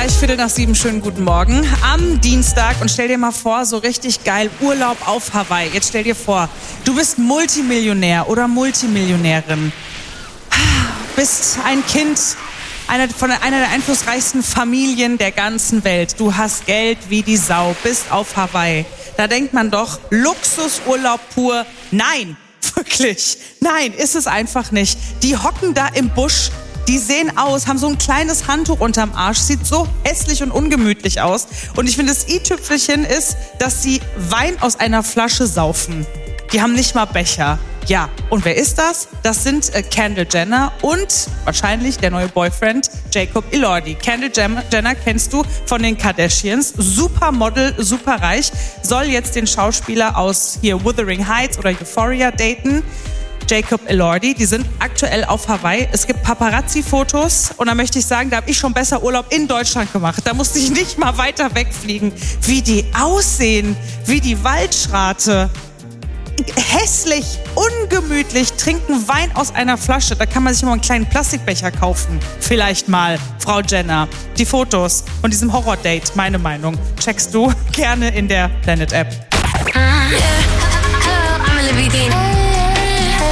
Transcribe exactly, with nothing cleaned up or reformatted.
gleich Viertel nach sieben, schönen guten Morgen am Dienstag und stell dir mal vor, so richtig geil, Urlaub auf Hawaii. Jetzt stell dir vor, du bist Multimillionär oder Multimillionärin, bist ein Kind einer, von einer der einflussreichsten Familien der ganzen Welt. Du hast Geld wie die Sau, bist auf Hawaii. Da denkt man doch, Luxusurlaub pur. Nein, wirklich, nein, ist es einfach nicht. Die hocken da im Busch. Die sehen aus, haben so ein kleines Handtuch unterm Arsch, sieht so hässlich und ungemütlich aus. Und ich finde, das i-Tüpfelchen ist, dass sie Wein aus einer Flasche saufen. Die haben nicht mal Becher. Ja, und wer ist das? Das sind äh, Kendall Jenner und wahrscheinlich der neue Boyfriend Jacob Elordi. Kendall Jenner kennst du von den Kardashians. Supermodel, superreich. Soll jetzt den Schauspieler aus hier Wuthering Heights oder Euphoria daten. Jacob Elordi, die sind aktuell auf Hawaii. Es gibt Paparazzi-Fotos und da möchte ich sagen, da habe ich schon besser Urlaub in Deutschland gemacht. Da musste ich nicht mal weiter wegfliegen. Wie die aussehen, wie die Waldschrate. Hässlich, ungemütlich, trinken Wein aus einer Flasche. Da kann man sich immer einen kleinen Plastikbecher kaufen. Vielleicht mal, Frau Jenner. Die Fotos von diesem Horror-Date, meine Meinung, checkst du gerne in der Planet-App. Uh, yeah. Hello, I'm Olivia Dean.